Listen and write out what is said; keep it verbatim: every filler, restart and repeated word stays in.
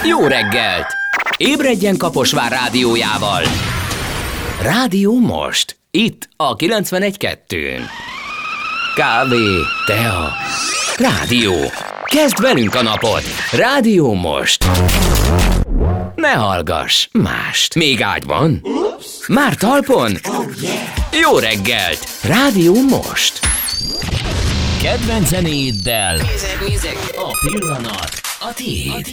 Jó reggelt! Ébredjen Kaposvár rádiójával! Rádió Most. Itt a kilencvenegy kettőn. Kávé, tea, rádió. Kezd velünk a napot. Rádió Most. Ne hallgass mást. Még ágyban? Már talpon? Jó reggelt! Rádió Most. Kedvenc zenéiddel. A pillanat a tiéd.